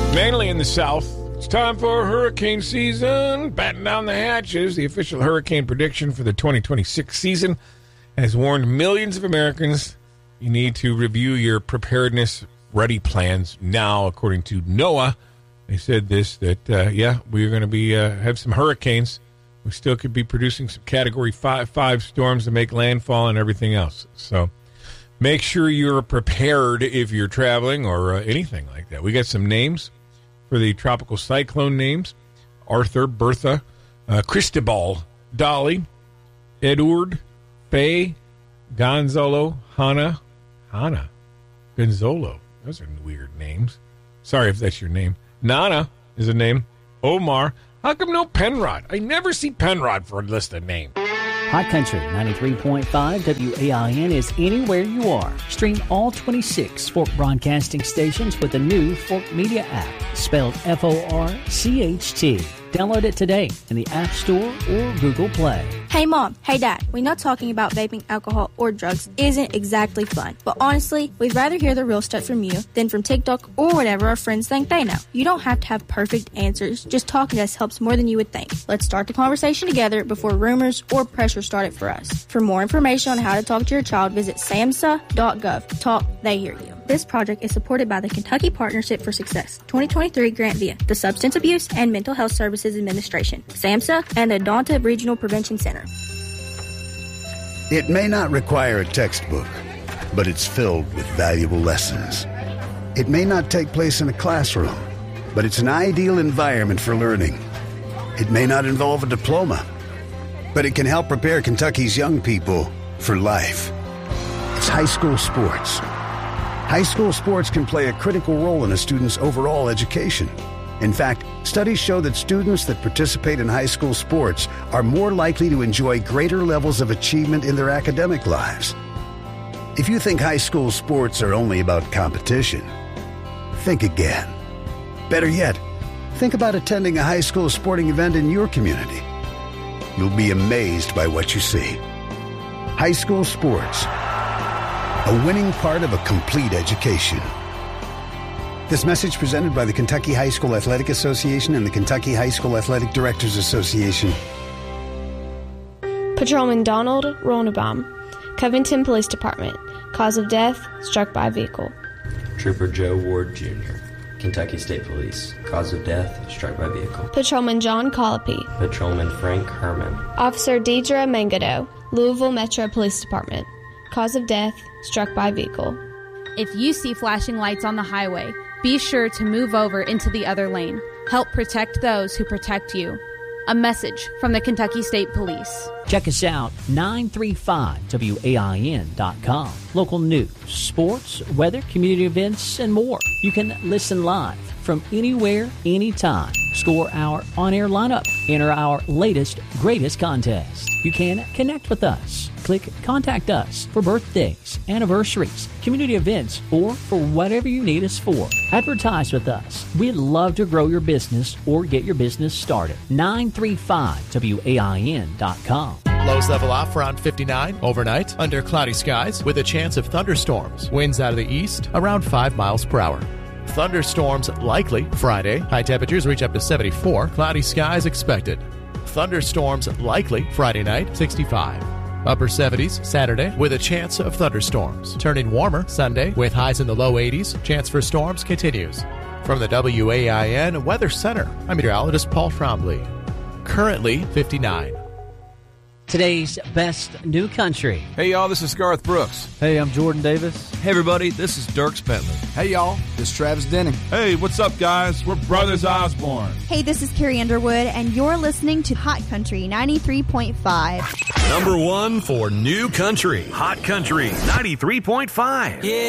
Mainly in the south. It's time for hurricane season. Batten down the hatches. The official hurricane prediction for the 2026 season has warned millions of Americans you need to review your preparedness ready plans now. According to NOAA, they said this, that, we're going to be have some hurricanes. We still could be producing some Category 5 storms to make landfall and everything else. So make sure you're prepared if you're traveling or anything like that. We got some names for the tropical cyclone names: Arthur, Bertha, Cristobal, Dolly, Edward, Faye, Gonzalo, Hannah, Gonzalo. Those are weird names. Sorry if that's your name. Nana is a name. Omar. How come no Penrod? I never see Penrod for a list of names. Hot Country 93.5 WAIN is anywhere you are. Stream all 26 Fork broadcasting stations with the new Fork Media app, spelled FORCHT. Download it today in the App Store or Google Play. Hey Mom, hey Dad, we know talking about vaping, alcohol, or drugs isn't exactly fun. But honestly, we'd rather hear the real stuff from you than from TikTok or whatever our friends think they know. You don't have to have perfect answers. Just talking to us helps more than you would think. Let's start the conversation together before rumors or pressure start it for us. For more information on how to talk to your child, visit samhsa.gov. Talk, they hear you. This project is supported by the Kentucky Partnership for Success 2023 grant via the Substance Abuse and Mental Health Services Administration, SAMHSA, and the Adonta Regional Prevention Center. It may not require a textbook, but it's filled with valuable lessons. It may not take place in a classroom, but it's an ideal environment for learning. It may not involve a diploma, but it can help prepare Kentucky's young people for life. It's high school sports. High school sports can play a critical role in a student's overall education. In fact, studies show that students that participate in high school sports are more likely to enjoy greater levels of achievement in their academic lives. If you think high school sports are only about competition, think again. Better yet, think about attending a high school sporting event in your community. You'll be amazed by what you see. High school sports, a winning part of a complete education. This message presented by the Kentucky High School Athletic Association and the Kentucky High School Athletic Directors Association. Patrolman Donald Ronnebaum, Covington Police Department. Cause of death, struck by vehicle. Trooper Joe Ward, Jr., Kentucky State Police. Cause of death, struck by vehicle. Patrolman John Colopy. Patrolman Frank Herman. Officer Deidre Mangado, Louisville Metro Police Department. Cause of death, struck by vehicle. If you see flashing lights on the highway, be sure to move over into the other lane. Help protect those who protect you. A message from the Kentucky State Police. Check us out, 935wain.com. Local news, sports, weather, community events, and more. You can listen live from anywhere, anytime. Score our on-air lineup. Enter our latest, greatest contest. You can connect with us. Click Contact Us for birthdays, anniversaries, community events, or for whatever you need us for. Advertise with us. We'd love to grow your business or get your business started. 935wain.com. Lows level off around 59 overnight under cloudy skies with a chance of thunderstorms. Winds out of the east around 5 miles per hour. Thunderstorms likely Friday. High temperatures reach up to 74. Cloudy skies expected. Thunderstorms likely Friday night, 65. Upper 70s Saturday with a chance of thunderstorms. Turning warmer Sunday with highs in the low 80s. Chance for storms continues. From the WAIN Weather Center, I'm meteorologist Paul Trombley. Currently 59. Today's best new country. Hey, y'all, this is Garth Brooks. Hey, I'm Jordan Davis. Hey, everybody, this is Dierks Bentley. Hey, y'all, this is Travis Denning. Hey, what's up, guys? We're Brothers Osborne. Hey, this is Carrie Underwood, and you're listening to Hot Country 93.5. Number one for new country. Hot Country 93.5. Yeah.